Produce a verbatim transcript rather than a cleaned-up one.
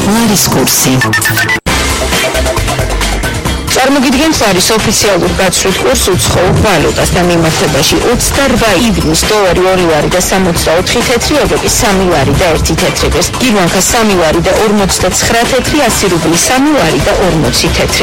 ლარის კურსი. წარმოგიდგენთ არის ოფიციალურ გაცვლით კურს უცხოურ ვალუტას და მიმართებაში ოცდაორმა ივნის დოლარი ორი ლარი და სამოცდაოთხი თეთრი, ევროპის სამი ლარი და ერთი თეთრი. გირვანქა სამი ლარი და ორმოცდაცხრა თეთრი, ასი რუბლი სამი ლარი და ორმოცი თეთრი.